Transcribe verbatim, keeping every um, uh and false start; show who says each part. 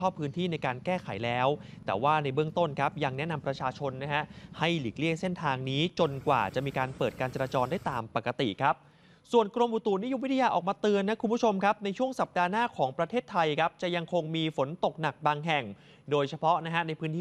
Speaker 1: ชอบพื้นที่ในการแก้ไขแล้วแต่ว่าในเบื้องต้นครับยังแนะนำประชาชนนะฮะให้หลีกเลี่ยงเส้นทางนี้จนกว่าจะมีการเปิดการจราจรได้ตามปกติครับส่วนกรมอุตุนิยมวิทยาออกมาเตือนนะคุณผู้ชมครับในช่วงสัปดาห์หน้าของประเทศไทยครับจะยังคงมีฝนตกหนักบางแห่งโดยเฉพาะนะฮะในพื้นที่